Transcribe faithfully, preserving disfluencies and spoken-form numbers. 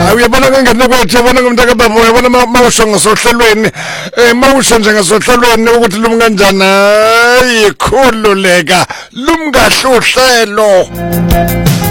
hayi uyabona ngengene kwethu yabona ngomntaka baba uyabona mawusho ngasohlelweni eh mawusho nje ngasohlelweni ukuthi lumi kanjani hayi khululeka lumngahluhlelo